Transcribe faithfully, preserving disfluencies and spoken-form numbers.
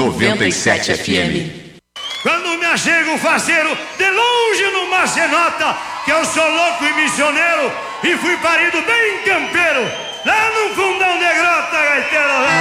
noventa e sete F M. Quando me achego faceiro, de longe numa cenota, que eu sou louco e missioneiro, e fui parido bem campeiro, lá no fundão de grota, gaiteiro.